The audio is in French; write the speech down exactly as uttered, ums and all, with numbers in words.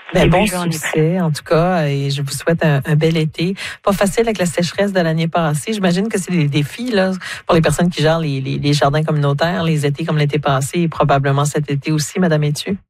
Ben, bon je vais en succès, en tout cas, et je vous souhaite un, un bel été. Pas facile avec la sécheresse de l'année passée. J'imagine que c'est des défis là pour les personnes qui gèrent les, les, les jardins communautaires, les étés comme l'été passé et probablement cet été aussi, Madame Ethieu.